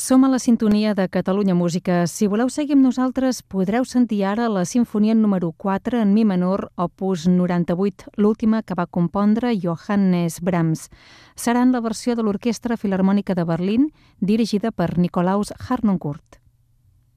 Som a la sintonia de Catalunya Música. Si voleu seguir amb nosaltres, podreu sentir ara la sinfonia número 4 en mi menor, opus 98, l'última que va compondre Johannes Brahms. Serà en la versió de l'Orquestra Filharmònica de Berlín, dirigida per Nikolaus Harnoncourt.